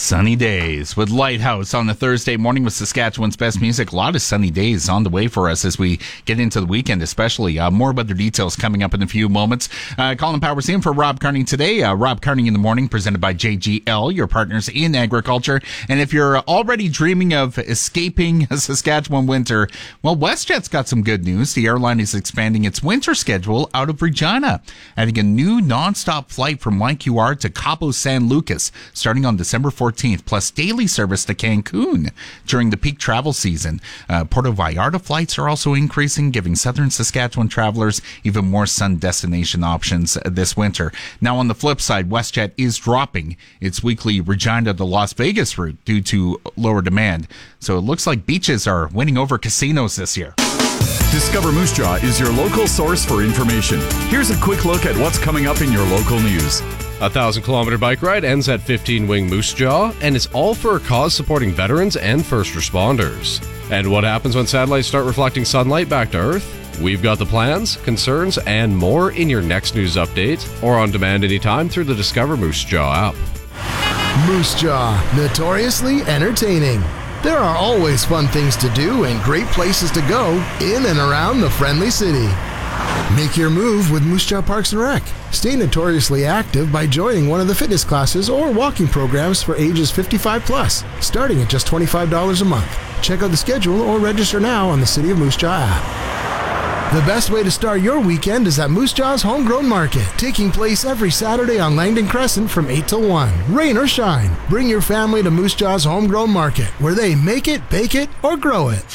Sunny days with Lighthouse on a Thursday morning with Saskatchewan's best music. A lot of sunny days on the way for us as we get into the weekend, especially. More about the details coming up in a few moments. Colin Powers in for Rob Carney today. Rob Carney in the morning, presented by JGL, your partners in agriculture. And if you're already dreaming of escaping a Saskatchewan winter, well, WestJet's got some good news. The airline is expanding its winter schedule out of Regina, adding a new nonstop flight from YQR to Cabo San Lucas, starting on December 14th, plus daily service to Cancun during the peak travel season. Puerto Vallarta flights are also increasing, giving southern Saskatchewan travelers even more sun destination options this winter. Now, on the flip side, WestJet is dropping its weekly Regina to Las Vegas route due to lower demand. So it looks like beaches are winning over casinos this year. Discover Moose Jaw is your local source for information. Here's a quick look at what's coming up in your local news. A 1,000-kilometer bike ride ends at 15 Wing Moose Jaw, and it's all for a cause supporting veterans and first responders. And what happens when satellites start reflecting sunlight back to Earth? We've got the plans, concerns, and more in your next news update, or on demand anytime through the Discover Moose Jaw app. Moose Jaw, notoriously entertaining. There are always fun things to do and great places to go in and around the friendly city. Make your move with Moose Jaw Parks and Rec. Stay notoriously active by joining one of the fitness classes or walking programs for ages 55 plus, starting at just $25 a month. Check out the schedule or register now on the City of Moose Jaw app. The best way to start your weekend is at Moose Jaw's Homegrown Market, taking place every Saturday on Langdon Crescent from 8 till 1. Rain or shine, bring your family to Moose Jaw's Homegrown Market, where they make it, bake it, or grow it.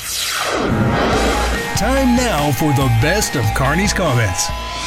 Time now for the best of Carney's comments.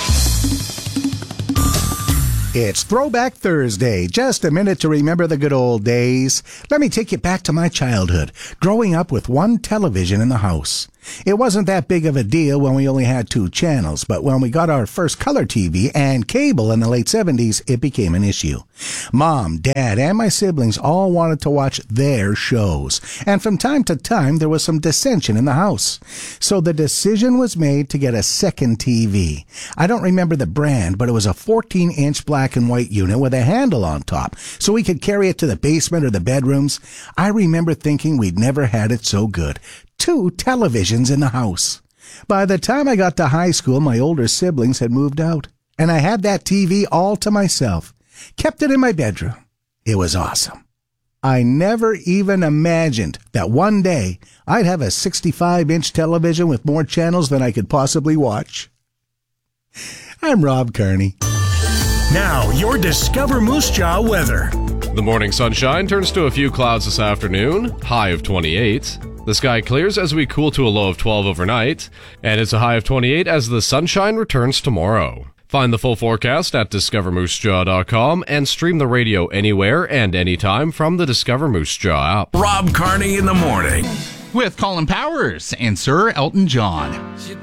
It's Throwback Thursday. Just a minute to remember the good old days. Let me take you back to my childhood, growing up with one television in the house. It wasn't that big of a deal when we only had 2 channels, but when we got our first color TV and cable in the late 70s, it became an issue. Mom, Dad, and my siblings all wanted to watch their shows, and from time to time there was some dissension in the house. So the decision was made to get a second TV. I don't remember the brand, but it was a 14-inch black and white unit with a handle on top, so we could carry it to the basement or the bedrooms. I remember thinking we'd never had it so good. 2 televisions in the house. By the time I got to high school, my older siblings had moved out, and I had that TV all to myself. Kept it in my bedroom. It was awesome. I never even imagined that one day I'd have a 65-inch television with more channels than I could possibly watch. I'm Rob Carney. Now, your Discover Moose Jaw weather. The morning sunshine turns to a few clouds this afternoon, high of 28. The sky clears as we cool to a low of 12 overnight, and it's a high of 28 as the sunshine returns tomorrow. Find the full forecast at discovermoosejaw.com and stream the radio anywhere and anytime from the Discover Moose Jaw app. Rob Carney in the morning. With Colin Powers and Sir Elton John.